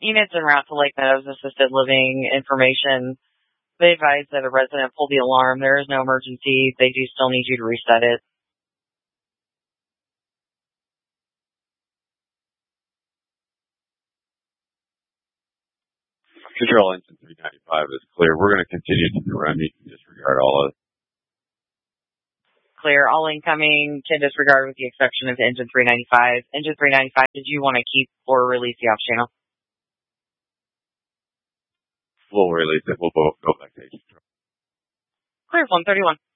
Units en route to Lake Meadows Assisted Living information. They advise that a resident pull the alarm. There is no emergency. They do still need you to reset it. Control engine 395 is clear. We're going to continue to run. You can disregard all of it. Clear. All incoming can disregard with the exception of engine 395. Engine 395, did you want to keep or release the off channel? We'll release it. We'll go back to engine. Clear 131.